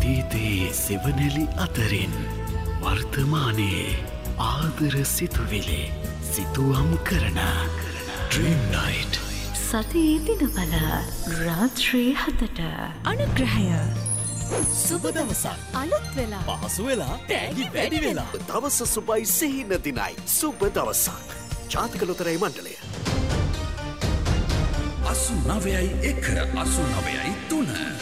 අතීතයේ සෙවනැලි අතරින් වර්තමානයේ ආදර සිතුවිලි සිතුවම් කරන ඩ්‍රීම් නයිට් සතියේ දිනවල රාත්‍රී 7ට අනුග්‍රහය සුබ දවසක් අලුත් වෙලා පහසු වෙලා තෑගි වැඩි වෙලා දවස සුබයි සිහින දිනයි සුබ දවසක් ජාතික ලොතරැයි මණ්ඩලය 89.1 89.3